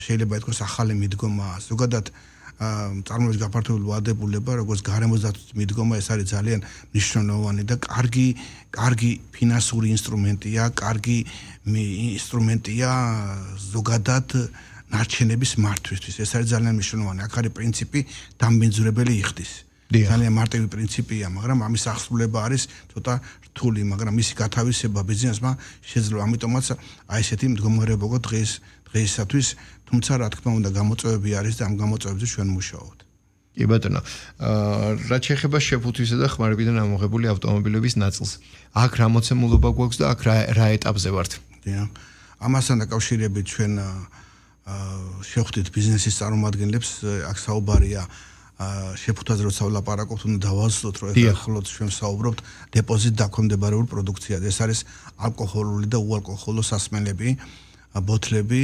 შეიძლება ითქვას ახალი მიდგომა, ზოგადად წარმოების გაფართოებული ვალდებულება, როგორც გარემოს დაცვის მიდგომა, ეს არის ძალიან მნიშვნელოვანი და კარგი ფინანსური ინსტრუმენტია, კარგი ინსტრუმენტია ზოგადად ნარჩენების მართვისთვის. ეს არის ძალიან მნიშვნელოვანი. აქ არის პრინციპი დამბინძურებელი იხდის. ძალიან მარტივი პრინციპია, მაგრამ ამის აღსრულება არის ცოტა რთული, მაგრამ მისი გათავისება ბიზნესმა შეიძლება, ამიტომაც აი ესეთი მდგომარეობა გვაქვს დღეისათვის, თუმცა რა თქმა უნდა გამოწვევები არის და ამ გამოწვევებზე ჩვენ მუშაობთ. კი ბატონო, რაც შეეხება შეფუთვისა და ხმარებიდან ამოღებული ავტომობილების ნაწილს, აქ რა მოცემულობა გვაქვს და აქ რა ეტაპზე ვართ? ამასთან დაკავშირებით ჩვენ შევხვდით ბიზნესის წარმომადგენლებს, აქ საუბარია შეფუთვაზე როცა ვლაპარაკობთ, უნდა დავასწროთ, რომ ეხლა ჩვენ ვსაუბრობთ დეპოზიტ დაქვემდებარებულ პროდუქციაზე. ეს არის ალკოჰოლური და უალკოჰოლო სასმელები, ბოთლები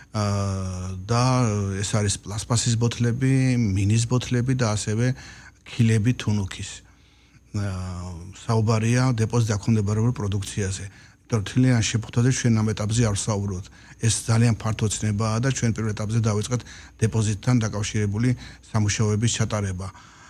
და ეს არის პლასმასის ბოთლები, მინის ბოთლები და ასევე ქილები თუნუქის. საუბარია დეპოზიტ დაქვემდებარებულ პროდუქციაზე. თლიან შეფუთვაზე ჩვენ ამ ეტაპზე არ ვსაუბრობთ. ეს ძალიან ფართო ცნებაა და ჩვენ პირველ ეტაპზე დავიწყეთ დეპოზიტთან დაკავშირებული სამუშაოების ჩატარება.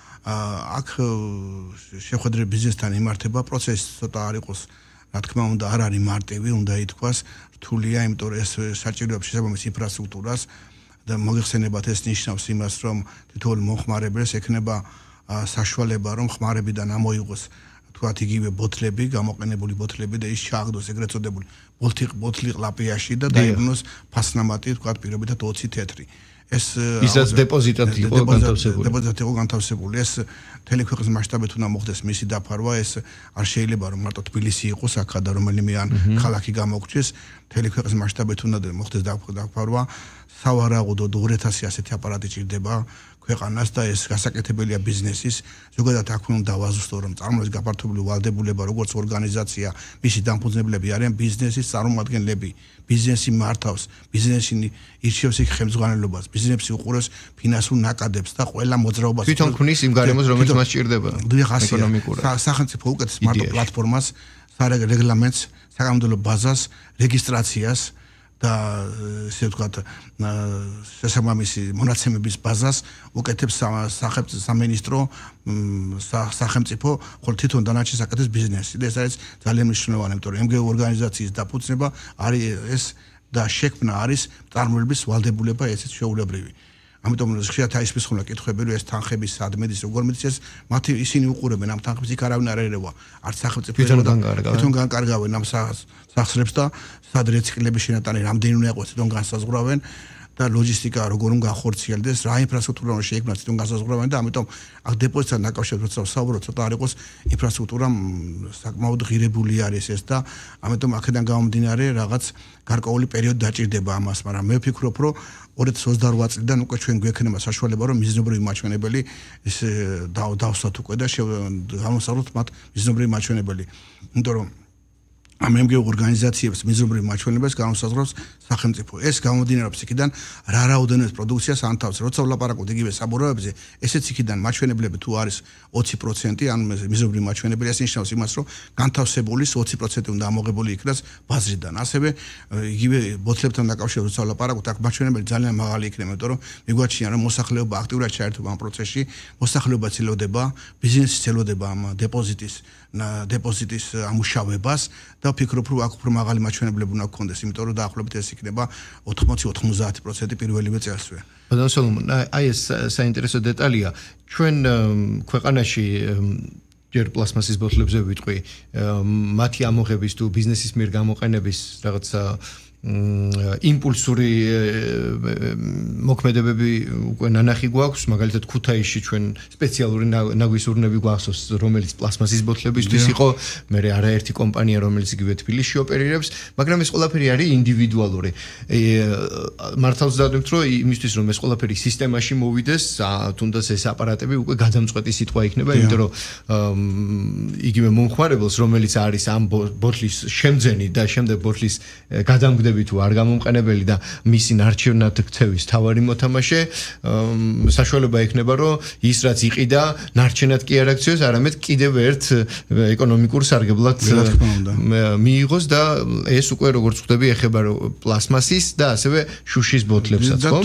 აქ შეხვედრები ბიზნესთან იმართება, პროცესი ცოტა არ იყოს, რა თქმა უნდა, არ არის მარტივი, უნდა ითქვას, რთულია, იმიტომ რომ ეს საჭიროებს შესაბამის ინფრასტრუქტურას და მოგეხსენებათ ეს ნიშნავს იმას, რომ თითოეული მომხმარებელს ექნება საშუალება, რომ ხმარებიდან ამოიღოს თქვათ იგივე ბოთლები, გამოყენებული ბოთლები და ის ჩააგდოს ეგრეთ წოდებული ბოთლი ყლაპიაში და დაიბრუნოს ფასნამატი, თქვათ პირობითად 20 თეთრი. ისაც დეპოზიტად იყო განთავსებული. ეს მთელი ქვეყნის მასშტაბით უნდა მოხდეს მისი დაფარვა, ეს არ შეიძლება რომ მარტო თბილისი იყოს აქა და რომელიმე ან ქალაქი გამოგჩეს, მთელი ქვეყნის მასშტაბით უნდა მოხდეს დაფარვა. სავარაუდოდ 2000 ასეთი აპარატი ჭირდება ქვეყანას და ეს გასაკეთებელია ბიზნესის. ზოგადად აქ უნდა დავაზუსტო, რომ წარმოების გაფართოებული ვალდებულება როგორც ორგანიზაცია, მისი დამფუძნებლები არიან ბიზნესის წარმომადგენლები. ბიზნესი მართავს, ბიზნესი ირჩევს იქ ხელმძღვანელობას, ბიზნესი უყურებს ფინანსურ ნაკადებს და ყველა მოძრაობას თვითონ ქმნის იმ გარემოს, რომელიც მას ჭირდება ეკონომიკურად. სახელმწიფო უკეთეს მარტო პლატფორმას, რეგლამენტს, საკანონმდებლო ბაზას, რეგისტრაციას და ესე ვთქვათ შესაბამისი მონაცემების ბაზას უკეთებს სამინისტრო სახელმწიფო, ხოლო თვითონ დანარჩენს აკეთებს ბიზნესი. და ეს არის ძალიან მნიშვნელოვანი, იმიტომ რომ MGO ორგანიზაციის დაფუძნება არის ეს და შექმნა არის წარმოების ვალდებულება ესეც შეუულებრივი. ამიტომ ხშირად აისმის ხოლმე კითხვები, რომ ეს თანხების სადმედის როგორ მიწეს, მათი ისინი უყურებენ ამ თანხებს, იქ არავინ არ ერევა, არც სახელმწიფო თვითონ განკარგავენ ამ სახსრებს და სად რეციკლების შენატანი რამდენი უნდა იყოს, თვითონ განსაზღვრავენ და ლოჯისტიკა როგორ უნდა ახორციელდეს, რა ინფრასტრუქტურა უნდა შეიქმნას, თვითონ განსაზღვრავენ და ამიტომ აქ დეპოზიტთან დაკავშირებით როცა ვსაუბრობ, ცოტა არ იყოს ინფრასტრუქტურა საკმაოდ ღირებული არის ეს და ამიტომ აქედან გამომდინარე რაღაც გარკვეული პერიოდი დაჭირდება ამას, მაგრამ მე ვფიქრობ, რომ 2028 წლიდან უკვე ჩვენ გვექნება საშუალება, რომ მიზნობრივი მაჩვენებელი ეს დავსვათ უკვე და გამოსავლოთ მათ მიზნობრივი მაჩვენებელი. იმიტომ რომ ამ MGO ორგანიზაციებს მიზნობრივი მაჩვენებელს განსაზღვრავს სახელმწიფო. ეს გამომდინარეობს იქიდან რა რაოდენობის პროდუქციას ანთავს. როცა ვლაპარაკობთ იგივე საბურავებზე, ესეც იქიდან მაჩვენებლები თუ არის 20%, ან მიზნობრივი მაჩვენებელი, ეს ნიშნავს იმას, რომ განთავსებულის 20% უნდა ამოღებული იქნას ბაზრიდან. ასევე იგივე ბოთლებთან დაკავშირებით როცა ვლაპარაკობთ, აქ მაჩვენებელი ძალიან მაღალი იქნება, იმიტომ რომ მიგვაჩნია, რომ მოსახლეობა აქტიურად ჩაერთვება ამ პროცესში, მოსახლეობა ცდილდება, ბიზნესი ცდილდება ამ დეპოზიტის ამუშავებას და ვფიქრობ, რომ აქ უფრო მაღალი მაჩვენებლები უნდა გქონდეს, იმიტომ რომ დაახლოებით ეს იქნება 80-90% პირველივე წელსვე. ბატონო სოლომონ, აი ეს საინტერესო დეტალია. ჩვენ ქვეყანაში ჯერ პლასმასის ბოთლებზე ვიტყვი, მათი ამოღების თუ ბიზნესის მიერ გამოყენების რაღაცა იმპულსური მოქმედებები უკვე ნანახი გვაქვს, მაგალითად ქუთაისში ჩვენ სპეციალური ნაგვის ურნები გვახსოვს, რომელიც პლასმასის ბოთლებისთვის იყო, მე არაერთი კომპანია, რომელიც იგივე თბილისში ოპერირებს, მაგრამ ეს ყველაფერი არის ინდივიდუალური. მართალს დავდებთ, რომ იმისთვის რომ ეს ყველაფერი სისტემაში მოვიდეს, თუნდაც ეს აპარატები უკვე გადამწყვეტი სიტყვა იქნება, იმიტომ რომ იგივე მომხმარებელს, რომელიც არის ამ ბოთლის შემძენი და შემდეგ ბოთლის გადამგდები ფინანსები თუ არ გამომყენებელი და მისი ნარჩენად ქცევის თავარი მოთამაშე საშუალება ექნება რომ ის რაც იყიდა ნარჩენად კი არ აქციოს, არამედ კიდევ ერთ ეკონომიკურ სარგებლად მიიღოს და ეს უკვე როგორც ხვდები ეხება პლასმასის და ასევე შუშის ბოთლებსაც, ხო?